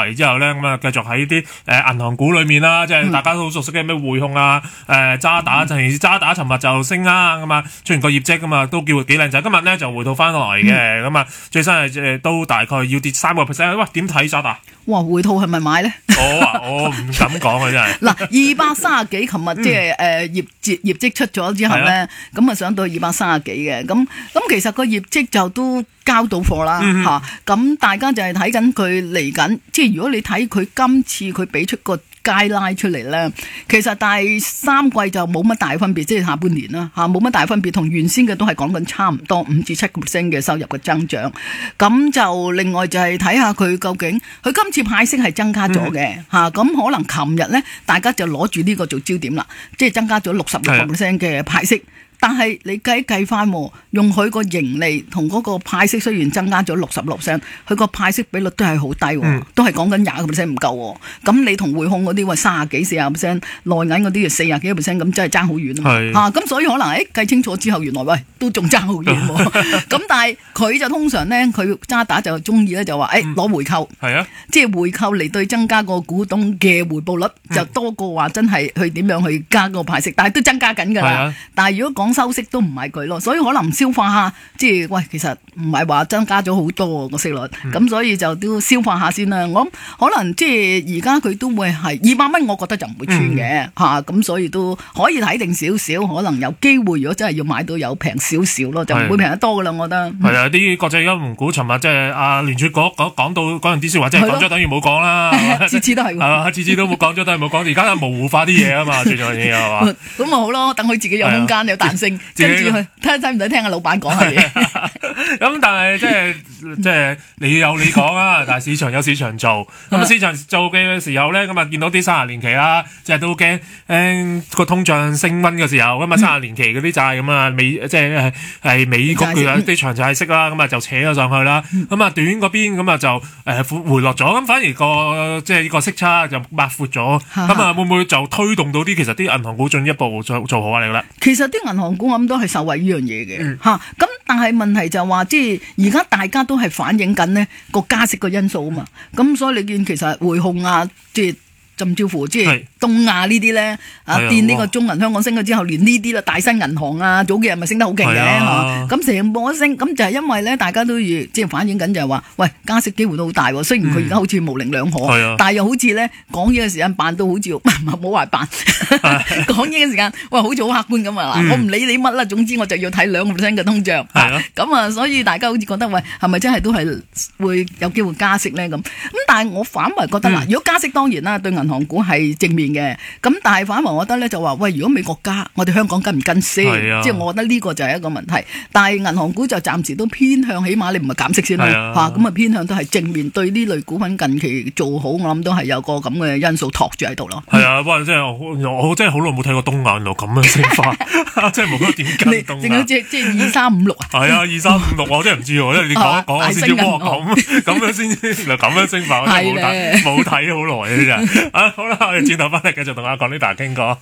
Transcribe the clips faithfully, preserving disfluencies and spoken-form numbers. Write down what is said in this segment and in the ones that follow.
題之後咧，咁啊繼續喺啲誒銀行股裏面啦，即係大家都好熟悉嘅咩匯控啊、誒渣打，尤其是渣打尋日就升啦，咁啊出現個業績咁啊都叫幾靚仔，今日咧就回到翻落嚟嘅，咁啊最新係誒都大概要跌三個 percent，喂點睇渣打？ 哇！回吐係咪買咧？ 我啊，我唔敢講啊，真係。 嗱，二百三十幾，琴日即係誒業績業績出咗之後咧，咁啊上到二百三十幾嘅，咁咁其實個業績就都交到貨啦嚇，咁大家就係睇緊佢嚟緊，即係如果你睇佢今次佢俾出個街拉出嚟咧，其實第三季就冇乜大分別，即係下半年啦嚇，冇乜大分別，同原先嘅都係講緊差唔多五至七個 percent 嘅收入嘅增長。咁就另外就係睇下佢究竟佢今次派息係增加咗嘅嚇，咁、嗯、可能琴日咧大家就攞住呢個做焦點啦，即係增加咗六十六個 percent 嘅派息。但係你計計翻，用佢個盈利同嗰個派息雖然增加咗六十六 percent，佢個派息比率都係好低，嗯、都係講緊廿個 percent 唔夠。咁你同匯控嗰啲話三十幾、四十 percent，內銀嗰啲就四十幾個 percent，咁真係爭好遠啊！嚇，咁所以可能誒計清楚之後，原來喂都仲爭好遠。咁但係佢就通常咧，佢渣打就中意咧就話誒攞回購，係啊，即係回購嚟對增加個股東嘅回報率，嗯、就多過話真係去點樣去加個派息，但係都增加緊㗎啦。啊、但係如果講收息都唔係佢咯，所以可能消化下，即係喂，其實唔係話增加咗好多個息率，咁、嗯、所以就都消化下先啦。我諗可能即係而家佢都會係二百蚊，我覺得就唔會穿嘅嚇，咁、嗯啊、所以都可以睇定少少，可能有機會。如果真係要買到有平少少咯，就唔會平得多噶啦。我覺得係啊，啲國際金融股尋日即係阿聯儲局講講到講完啲説話，即係講咗等於冇講啦，次次都係係嘛，次次都冇講咗等於冇講，而家模糊化啲嘢啊嘛，最重要嘢係嘛，咁咪好咯，等佢自己有空間有彈性。跟住去睇睇唔睇聽阿老闆講下嘢， 咁但係即係即係你有你講啊，但係市場有市場做，咁市場做嘅時候咧，咁啊見到啲三十年期啦，即係都驚誒個通脹升溫嘅時候，咁啊三十年期嗰啲債咁啊美即係係美國嘅啲長債息啦，咁啊就扯咗上去啦，咁啊短嗰邊咁啊就誒回落咗，咁反而個即係呢個息差就擘闊咗，咁啊會唔會就推動到啲其實啲銀行股進一步做做好啊？你覺得？ 其實啲銀行股咁都係受惠呢樣嘢嘅嚇，咁、嗯、但係問題就話，即係而家大家都係反映緊呢個加息嘅因素啊嘛，咁所以你見其實匯控啊，即係甚至乎即係東亞呢啲咧，啊掂呢個中銀香港升咗之後，連呢啲啦大新銀行啊，早幾日咪升得好勁嘅嚇，咁成波升，咁就係因為咧大家都要即係反映緊就係話，喂加息機會都好大喎，雖然佢而家好似模棱兩可，嗯、但係又好似咧講嘢嘅時間扮到好似冇話扮，講嘢嘅時間喂好似好客觀咁啊！嗱、嗯，我唔理你乜啦，總之我就要睇兩個 percent 嘅通脹，咁啊，所以大家好似覺得喂係咪真係都係會有機會加息咧咁？咁但係我反為覺得嗱，嗯、如果加息當然啦對銀行股係正面嘅，咁但係反為我覺得咧就話喂，如果美國加，我哋香港跟唔跟先？即係、啊、我覺得呢個就係一個問題。但係銀行股就暫時都偏向，起碼你唔係減息先啦嚇，咁啊偏向都係正面對呢類股份近期做好，我諗都係有個咁嘅因素托住喺度咯。係啊，不過真係我，我真係好耐冇睇過東亞度咁樣升法，真係冇得點跟東亞。 即即係二三五六啊？係啊，二三五六我真係唔知喎，因為你講一講我先知喎，咁咁樣先嗱咁樣升法，我真係冇睇冇睇好耐嘅啫。啊，好啦，我哋轉頭翻嚟繼續同阿鄺呢達傾過。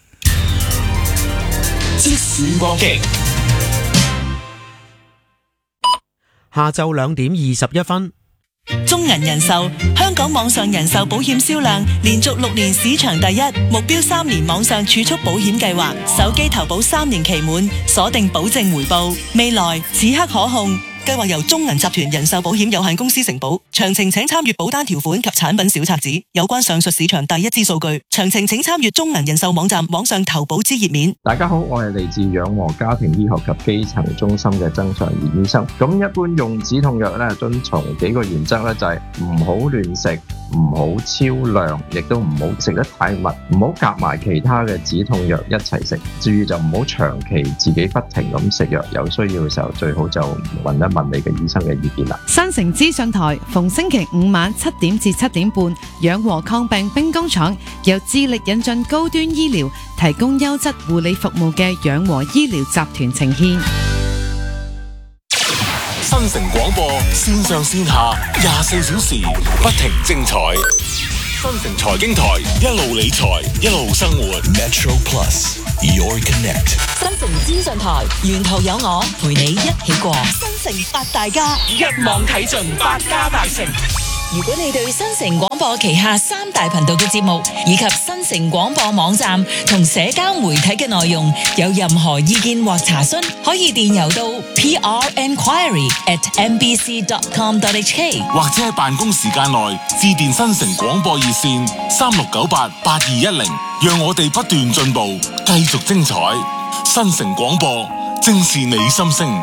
即時光機， 下晝兩點二十一分。 中銀人壽香港網上人壽保險銷量連續六年市場第一，目標三年網上儲蓄保險計劃，手機投保三年期滿，鎖定保證回報，未來此刻可控。計劃由中銀集團人壽保險有限公司承保，詳情請參閱保單條款及產品小冊子。有關上述市場第一支數據，詳情請參閱中銀人壽網站網上投保之頁面。 大家好，我係嚟自養和家庭醫學及基層中心嘅曾祥賢醫生。咁一般用止痛藥咧，遵從幾個原則咧，就係唔好亂食，唔好超量，亦都唔好食得太密，唔好夾埋其他嘅止痛藥一齊食。至於就唔好長期自己不停咁食藥，有需要嘅時候最好就問一問你嘅醫生嘅意見啦。 新城資訊台逢星期五晚七點至七點半，養和抗病兵工廠由致力引進高端醫療，提供優質護理服務嘅養和醫療集團呈獻。 新城廣播線上線下廿四小時不停精彩。新城財經台一路理財一路生活。Metro Plus Your Connect。 新城資訊台沿途有我陪你一起過。新城八大家一網睇盡百家大成。 如果你對新城廣播旗下三大頻道嘅節目以及新城廣播網站同社交媒體嘅內容有任何意見或查詢，可以電郵到 p r enquiry at m b c dot com dot h k， 或者喺辦公時間內致電新城廣播熱線三六九八八二一零，讓我哋不斷進步，繼續精彩。新城廣播，正是你心聲。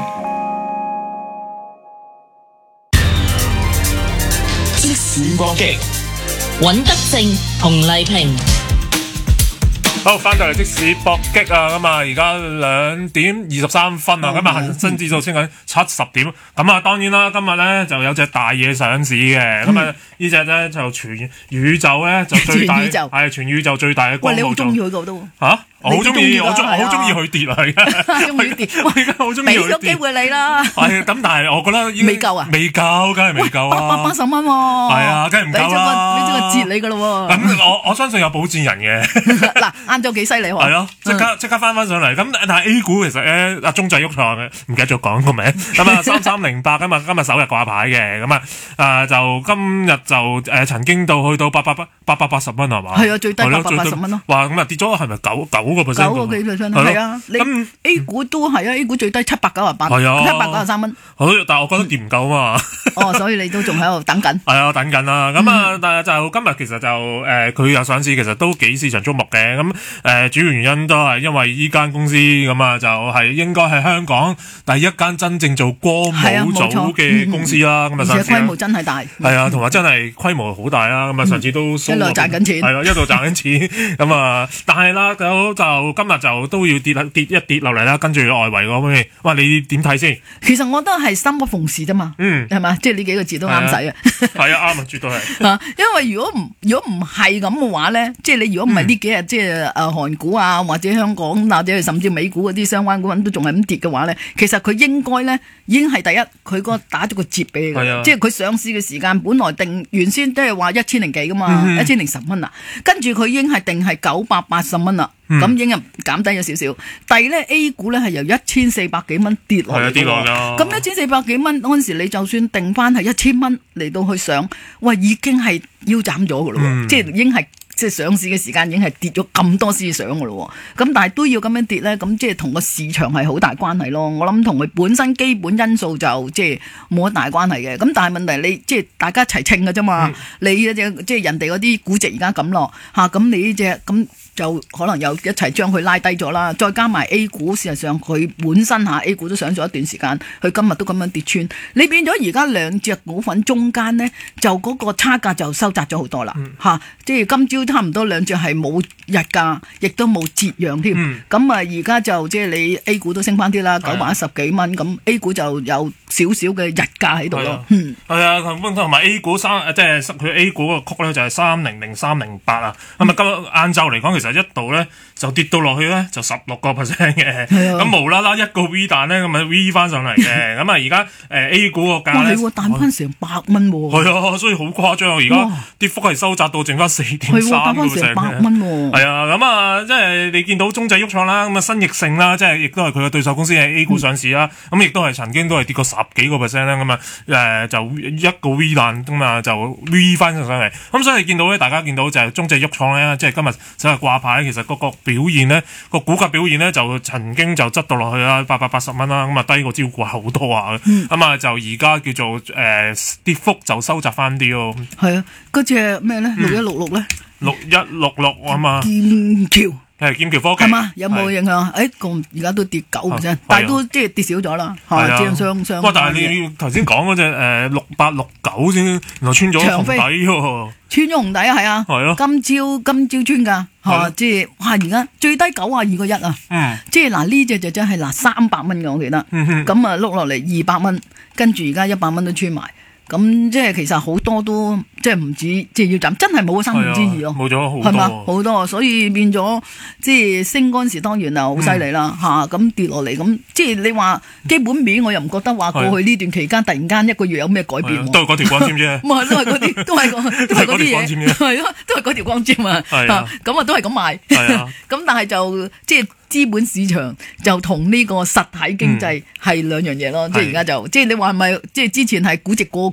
即時搏擊， 尹德正、洪麗萍。 好，翻到嚟即時搏擊啊！咁啊，而家兩點二十三分啊，咁啊恒生指數升緊七十點。咁啊，當然啦，今日咧就有隻大嘢上市嘅。咁啊，呢隻咧就全宇宙咧就最大，係全宇宙最大嘅光喂，你好伏中意佢個都嚇？我好中意，我中我好中意佢佢跌啊！而家中意跌， 我而家好中意俾佢跌。 咗機會你啦。 係咁，但係我覺得已經未夠啊未夠，梗係未夠八百啊！ 八十蚊喎。 係啊，梗係唔夠啦。 俾咗個折你噶咯喎。 咁我我相信有保薦人嘅。 嗱，晏晝幾犀利喎。 係咯，即刻即刻翻翻上嚟。咁但係 A 股其實咧，阿中製喐創嘅，唔記得咗講個名。咁啊，三三零八，今日今日首日掛牌嘅。咁啊，誒就今日就誒曾經到去到八百八八百八十蚊係嘛？ 係啊，最低八百八十蚊咯。 哇，咁啊跌咗係咪九九個 percent？ 九個幾 percent 係啊。你 A 股都係啊 ，A 股最低七百九十八， 係啊， 七百九十三蚊。 好，但係我覺得跌唔夠啊嘛。 哦，所以你都仲喺度等緊。 係啊，等緊啦。咁啊，但係就今日其實就誒佢又上市，其實都幾市場矚目嘅。咁誒主要原因都係因為依間公司咁啊，就係應該係香港第一間真正做光模組嘅公司啦。咁啊， 而且規模真係大。 係啊，同埋真係規模好大啦。咁啊，上次都一路賺緊錢。 係咯，一路賺緊錢。咁啊，但係啦，就就今日就都要跌跌一跌落嚟啦。跟住外圍嗰邊，哇！你點睇先？ 其實我覺得係生不逢時啫嘛。嗯，係嘛？即係呢幾個字都啱使啊。 係啊，啱啊，絕對係。 啊，因為如果唔如果唔係咁嘅話咧，即係你如果唔係呢幾日即係誒韓股啊，或者香港或者甚至美股嗰啲相關股份都仲係咁跌嘅話咧，其實佢應該咧已經係第一，佢嗰打咗個折俾你嘅，即係佢上市嘅時間本來定原先都係話一千零幾噶嘛，一千零十蚊啊，跟住佢已經係定係九百八十蚊啦。咁、嗯、已經減低咗少少，第二咧 A 股咧係由一千四百幾蚊跌落嚟嘅，咁一千四百幾蚊嗰陣時，你就算定翻係一千蚊嚟到去上，喂已經係腰斬咗嘅咯，嗯、即係已經係即係上市嘅時間已經係跌咗咁多先上嘅咯，咁但係都要咁樣跌咧，咁即係同個市場係好大關係咯。我諗同佢本身基本因素就即係冇乜大關係嘅，咁但係問題你即係大家一齊稱嘅啫嘛，嗯、你嗰隻即係人哋嗰啲估值而家咁落嚇，咁你呢隻咁。就可能又一齊將佢拉低咗啦，再加埋 A 股，事實上佢本身嚇 A 股都上咗一段時間，佢今日都咁樣跌穿，你變咗而家兩隻股份中間呢，就嗰個差價就收窄咗好多啦嚇、嗯，即係今朝差唔多兩隻係冇日價，亦都冇折讓添，咁啊而家就即係你 A 股都升翻啲啦，九百一十幾蚊，咁 A 股就有少少嘅日價喺度咯，嗯， 係啊，同埋 A 股三即係佢 A 股個曲咧就係三零零三零八啊，咁啊今日晏晝嚟講其實。一度咧就跌到落去咧就十六個 percent 嘅，咁無啦啦一個 V 彈咧咁咪 V 翻上嚟嘅，咁啊而家誒 A 股個價咧， 哇彈翻成百蚊喎， 係啊，所以好誇張啊！而家跌幅係收窄到剩翻四點三個 percent 嘅， 百蚊喎， 係啊，咁啊即係你見到中製喐創啦，咁啊新易盛啦，即係亦都係佢嘅對手公司喺 A 股上市啦，咁亦都係曾經都係跌過十幾個 percent 啦，咁啊誒就一個 V 彈咁啊就 V 翻上嚟，咁所以見到咧，大家見到就係中製喐創咧，即係今日首日掛牌，其實嗰個表現咧，個股價表現咧就曾經就執到落去啦，八百八十蚊啦，咁啊低過招股好多啊，咁啊、嗯、就而家叫做誒、呃、跌幅就收窄翻啲咯。係啊， 嗰隻咩咧？六一六六咧？ 六一六六啊嘛。 劍橋係劍橋科技係嘛？有冇影響？誒，個而家都跌九 percent，但係都即係跌少咗啦。係啊，雙雙。 哇！但係你頭先講嗰隻誒六八六九先，原來穿咗紅底喎。 穿咗紅底啊，係啊。係咯。今朝今朝穿㗎，嚇！即係哇！而家最低九啊二個一啊。嗯。即係嗱呢隻就真係嗱三百蚊嘅，我記得。嗯哼。咁啊碌落嚟二百蚊，跟住而家一百蚊都穿埋。咁即係其實好多都即係唔止，即係要斬，真係冇三分之二咯， 冇咗好多， 係嘛好多，所以變咗即係升嗰陣時當然啊好犀利啦嚇，咁跌落嚟咁，即係你話基本面我又唔覺得話過去呢段期間突然間一個月有咩改變喎， 都係嗰條光纖啫， 唔係都係嗰啲，都係個都係嗰啲嘢，係咯，都係嗰條光纖啊，咁啊都係咁賣，咁但係就即係。資本市場就同呢個實體經濟係兩樣嘢咯，嗯、即係而家就即係你話係咪即係之前係估值過高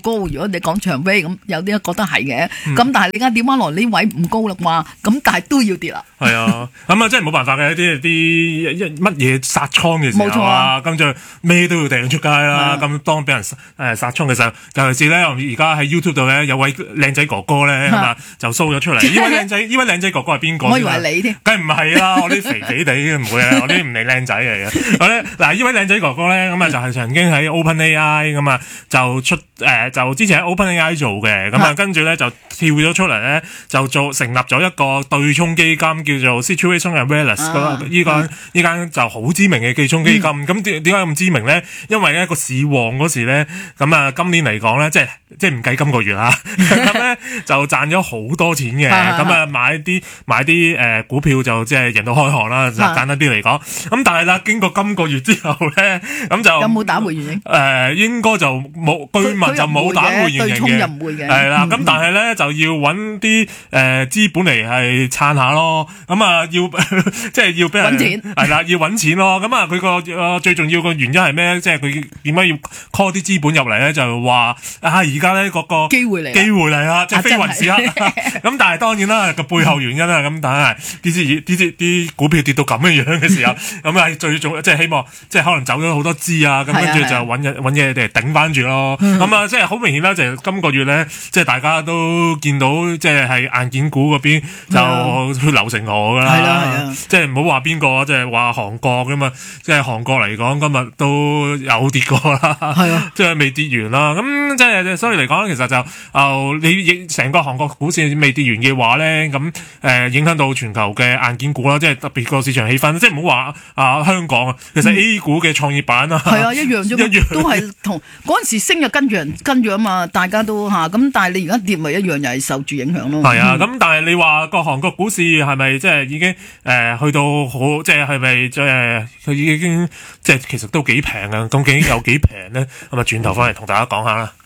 高。如果你講長飛咁，有啲覺得係嘅。咁、嗯、但係你而家點翻落呢位唔高啦嘛？咁但係都要跌啦。係啊，咁啊真係冇辦法嘅，一啲啲乜嘢殺倉嘅時候啊，跟住咩都要掟出街啦。咁、啊、當俾人誒殺倉嘅時候，尤其是咧而家喺 YouTube 度咧有位靚仔哥哥咧係嘛就 show 咗出嚟。呢位靚仔呢位靚仔哥哥係邊個？我以為你添，梗係唔係啦，我啲肥肥地唔會啊，我啲唔係靚仔嚟嘅。好咧，嗱呢位靚仔哥哥咧咁啊就係曾經喺 OpenAI 咁啊就出誒、呃、就之前喺 OpenAI 做嘅，咁啊跟住咧就跳咗出嚟咧就做成立咗一個對沖基金叫做 Situation Awareness， 依間依間就好知名嘅對沖基金。咁點點解咁知名咧？因為咧個市旺嗰時咧，咁啊今年嚟講咧，即係即係唔計今個月啊，咁咧就賺咗好多錢嘅。咁啊買啲買啲誒、呃、股票就即係贏到開行啦，就簡單啲嚟講。咁但係啦，經過今個月之後咧，咁就有冇打回原形？誒、 呃，應該就冇，據聞就冇打回原形嘅。係啦，咁、嗯、但係咧就要揾啲誒資本嚟係撐下咯。咁啊要即係要俾人揾錢，係啦，要揾錢咯。咁啊佢個最重要嘅原因係咩？即係佢點解要 call 啲資本入嚟咧？就係話啊而家咧嗰個機會嚟，機會嚟啦，即係飛雲時刻。咁但係當然啦，個背後原因啦，咁但係啲啲啲啲股票跌到咁嘅樣嘅時候，咁啊最重即係希望即係可能走咗好多資啊，咁跟住就揾嘢揾嘢嚟頂翻住咯。咁啊即係好明顯啦，就係今個月咧，即係大家都見到即係係硬件股嗰邊就血流成河噶啦。係啦係啊，即係唔好話邊個，即係話韓國咁嘛，即係韓國嚟講今日都有跌過啦。係啊，即係未跌完啦。咁即係所以嚟講，其實就誒、呃、你成個韓國股市未跌完嘅話咧，咁誒、呃、影響到全球嘅硬件股啦，即係特別個市場氣氛。即係唔好話啊香港啊，其實 A 股嘅創業板啊，係、嗯、啊一樣啫，一樣都係同嗰陣時升就跟住人跟住啊嘛，大家都嚇咁、啊，但係你而家跌咪一樣又係受住影響咯。係啊，咁、嗯、但係你話個韓國股市係咪即係已經誒、呃、去到好，即係係咪即係佢已經即係其實都幾平啊？究竟有幾平咧？咁啊轉頭翻嚟同大家講下啦。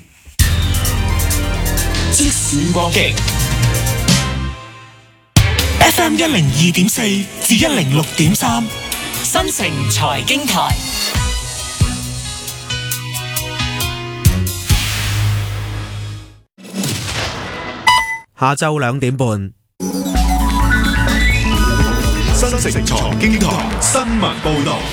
即時光機 F M 一零二點四至一零六點三，新城財經台。 下晝兩點半， 新城財經台新聞報道。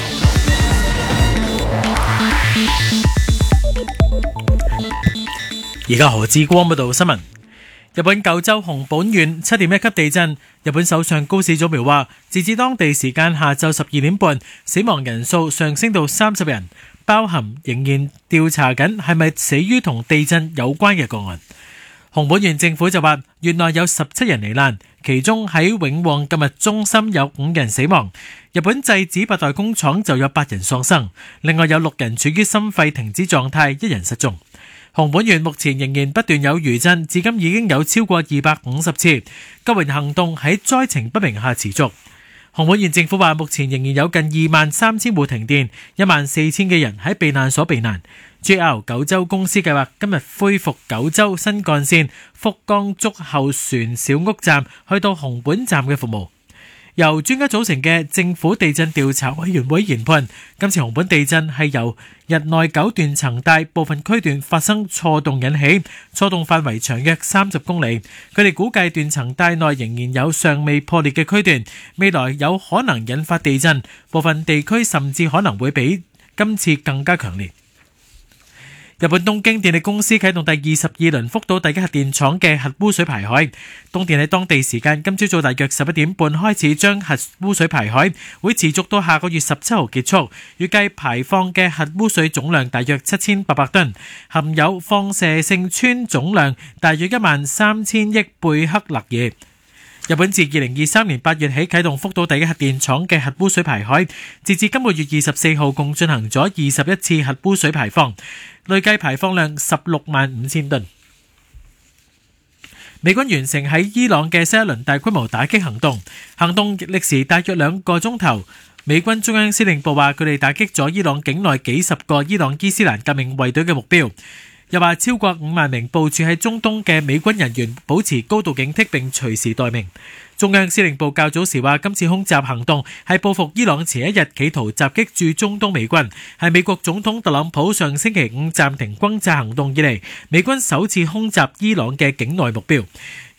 而家何志光報道新聞。日本九州熊本縣七點一級地震，日本首相高市早苗話，截至當地時間下晝十二點半，死亡人數上升到三十人，包含仍然調查緊係咪死於同地震有關嘅個案。熊本縣政府就話，縣內有十七人罹難，其中喺永旺購物中心有五人死亡。日本製紙八代工廠就有八人喪生，另外有六人處於心肺停止狀態，一人失蹤。熊本縣目前仍然不斷有餘震，至今已經有超過二百五十次。救援行動喺災情不明下持續。熊本縣政府話，目前仍然有近二萬三千戶停電，一萬四千嘅人喺避難所避難。J R 九州公司計劃今日恢復九州新幹線福岡竹後船小屋站去到熊本站嘅服務。由專家組成嘅政府地震調查委員會研判，今次熊本地震係由日內九斷層帶部分區段發生錯動引起，錯動範圍長約三十公里。佢哋估計斷層帶內仍然有尚未破裂嘅區段，未來有可能引發地震，部分地區甚至可能會比今次更加強烈。日本東京電力公司啟動第二十二輪福島第一核電廠嘅核污水排海。東電喺當地時間今朝早大約十一點半開始將核污水排海，會持續到下個月十七號結束。預計排放嘅核污水總量大約七千八百噸，含有放射性氚總量大約一萬三千億貝克勒爾。日本自二零二三年八月起啟動福島第一核電廠嘅核污水排海，截至今個月二十四號共進行咗二十一次核污水排放，累計排放量十六萬五千噸。美軍完成喺伊朗嘅新一輪大規模打擊行動，行動歷時大約兩個鐘頭。美軍中央司令部話，佢哋打擊咗伊朗境內幾十個伊朗伊斯蘭革命衛隊嘅目標。 又話超過五萬名部署喺中東嘅美軍人員保持高度警惕並隨時待命。中央司令部較早時話，今次空襲行動係報復伊朗前一日企圖襲擊駐中東美軍，係美國總統特朗普上星期五暫停轟炸行動以嚟，美軍首次空襲伊朗嘅境內目標。